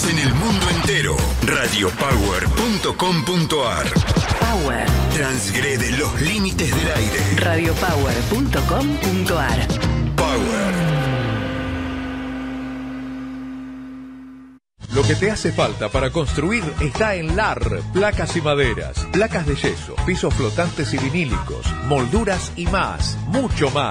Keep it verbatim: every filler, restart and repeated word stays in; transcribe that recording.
Escuchanos en el mundo entero. radio power punto com punto ar. Power. Transgrede los límites del aire. radio power punto com punto ar. Power. Lo que te hace falta para construir está en L A R, placas y maderas, placas de yeso, pisos flotantes y vinílicos, molduras y más, mucho más.